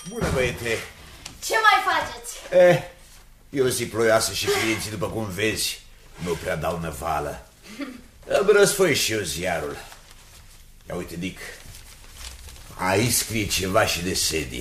Bună, băiete. Ce mai faceți? E o zi ploioasă și clienții, după cum vezi, nu prea dau năvală. Răsfoi și eu ziarul. Ia uite, Dick, aici scrie ceva și de sedii.